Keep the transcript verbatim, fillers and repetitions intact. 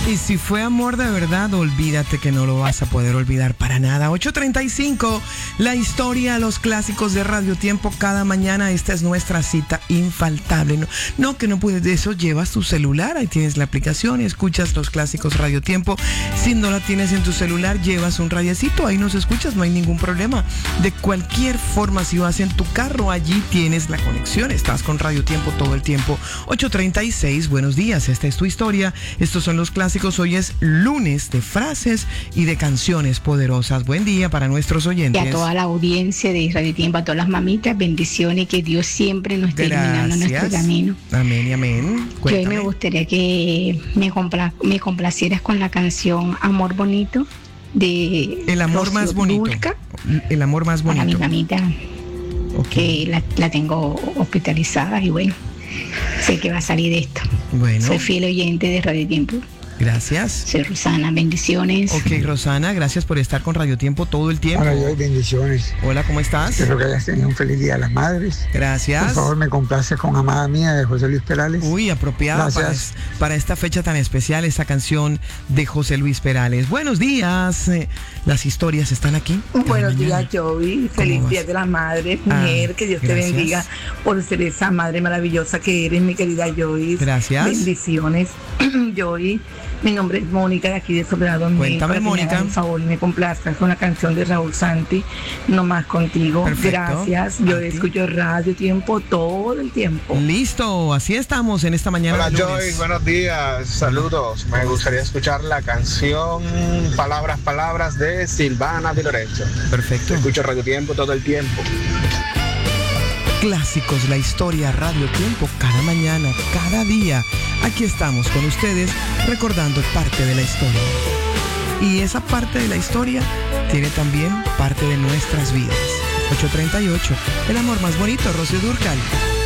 Y si fue amor de verdad, olvídate que no lo vas a poder olvidar para nada. ocho treinta y cinco, la historia, los clásicos de Radio Tiempo cada mañana. Esta es nuestra cita infaltable. No, no que no puedes de eso, llevas tu celular, ahí tienes la aplicación y escuchas los clásicos Radio Tiempo. Si no la tienes en tu celular, llevas un radiecito, ahí nos escuchas, no hay ningún problema. De cualquier forma, si vas en tu carro, allí tienes la conexión, estás con Radio Tiempo todo el tiempo. ocho treinta y seis, buenos días, esta es tu historia, estos son los clásicos. Hoy es lunes de frases y de canciones poderosas. Buen día para nuestros oyentes. Y a toda la audiencia de Radio Tiempo, a todas las mamitas, bendiciones, que Dios siempre nos esté iluminando nuestro camino. Amén y amén. Yo hoy me gustaría que me, compla- me complacieras con la canción Amor Bonito de El amor Rocío más bonito. Dulca. El amor más bonito. Para mi mamita, okay. que la, la tengo hospitalizada y bueno, sé que va a salir de esto. Bueno. Soy fiel oyente de Radio Tiempo. Gracias. Soy Rosana, bendiciones. Ok, Rosana, gracias por estar con Radio Tiempo todo el tiempo. Hola, yo bendiciones. Hola, ¿cómo estás? Espero que hayas tenido un feliz Día de las Madres. Gracias. Por favor, me complaces con Amada Mía de José Luis Perales. Uy, apropiada para, para esta fecha tan especial, esta canción de José Luis Perales. Buenos días, eh, las historias están aquí. Buenos días, Joey. Feliz Día de las Madres, mujer. Ah, que Dios gracias. Te bendiga por ser esa madre maravillosa que eres, mi querida Joey. Gracias. Bendiciones, Joey. Mi nombre es Mónica, de aquí de Sobrado. Cuéntame, Mónica. Por favor, me complazcas con la canción de Raúl Santi, No Más Contigo. Perfecto. Gracias. Yo escucho Radio Tiempo todo el tiempo. Listo, así estamos en esta mañana. Hola, Joy, buenos días, saludos. Me gustaría escuchar la canción Palabras, Palabras de Silvana Di Lorenzo. Perfecto. Escucho Radio Tiempo todo el tiempo. Clásicos, la historia, Radio Tiempo, cada mañana, cada día. Aquí estamos con ustedes recordando parte de la historia. Y esa parte de la historia tiene también parte de nuestras vidas. ocho treinta y ocho, el amor más bonito, Rocío Dúrcal.